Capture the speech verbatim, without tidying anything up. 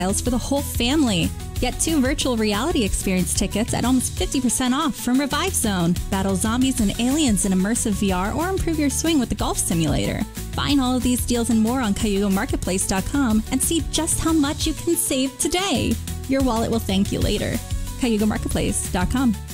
for the whole family. Get two virtual reality experience tickets at almost fifty percent off from Revive Zone. Battle zombies and aliens in immersive V R or improve your swing with the golf simulator. Find all of these deals and more on Cayuga Marketplace dot com and see just how much you can save today. Your wallet will thank you later. Cayuga Marketplace dot com.